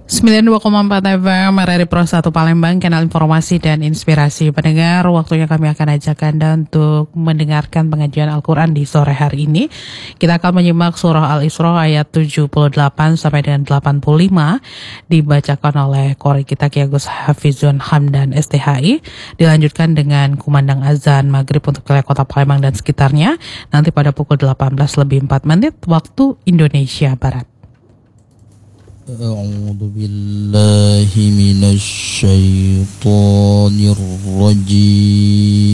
92,4 FM RRI Pro 1 Palembang, kanal informasi dan inspirasi pendengar. Waktunya kami akan ajak Anda untuk mendengarkan pengajian Al-Quran di sore hari ini. Kita akan menyimak surah Al-Isra ayat 78 sampai dengan 85 dibacakan oleh Qori kita Ki Agus Hafizun Hamdan STHI. Dilanjutkan dengan kumandang azan maghrib untuk wilayah kota Palembang dan sekitarnya nanti pada pukul 18:04 waktu Indonesia Barat. أعوذ بالله من الشيطان الرجيم